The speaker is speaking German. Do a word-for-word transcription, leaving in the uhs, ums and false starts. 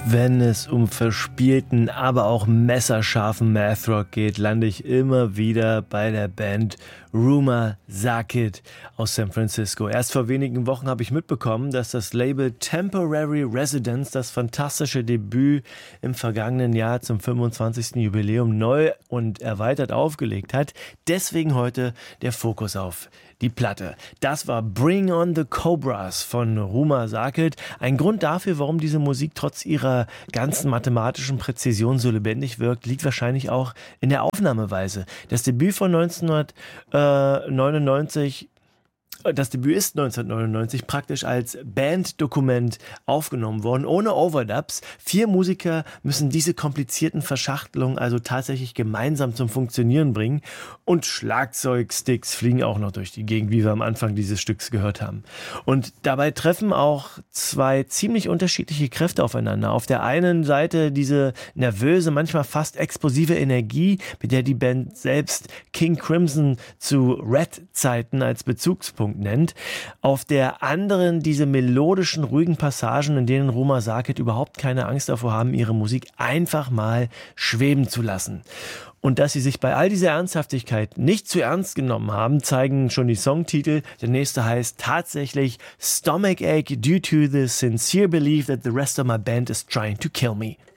Wenn es um verspielten, aber auch messerscharfen Mathrock geht, lande ich immer wieder bei der Band Rumer Sarkit aus San Francisco. Erst vor wenigen Wochen habe ich mitbekommen, dass das Label Temporary Residence das fantastische Debüt im vergangenen Jahr zum fünfundzwanzigsten Jubiläum neu und erweitert aufgelegt hat. Deswegen heute der Fokus auf die Platte. Das war Bring on the Cobras von Rumer Sarkit. Ein Grund dafür, warum diese Musik trotz ihrer ganzen mathematischen Präzision so lebendig wirkt, liegt wahrscheinlich auch in der Aufnahmeweise. Das Debüt von neunzehnhundertneunundneunzig Das Debüt ist neunzehnhundertneunundneunzig praktisch als Banddokument aufgenommen worden, ohne Overdubs. Vier Musiker müssen diese komplizierten Verschachtelungen also tatsächlich gemeinsam zum Funktionieren bringen. Und Schlagzeugsticks fliegen auch noch durch die Gegend, wie wir am Anfang dieses Stücks gehört haben. Und dabei treffen auch zwei ziemlich unterschiedliche Kräfte aufeinander. Auf der einen Seite diese nervöse, manchmal fast explosive Energie, mit der die Band selbst King Crimson zu Red-Zeiten als Bezugspunkt nennt. Auf der anderen diese melodischen, ruhigen Passagen, in denen Rumer Sarkit überhaupt keine Angst davor haben, ihre Musik einfach mal schweben zu lassen. Und dass sie sich bei all dieser Ernsthaftigkeit nicht zu ernst genommen haben, zeigen schon die Songtitel. Der nächste heißt tatsächlich Stomachache due to the sincere belief that the rest of my band is trying to kill me.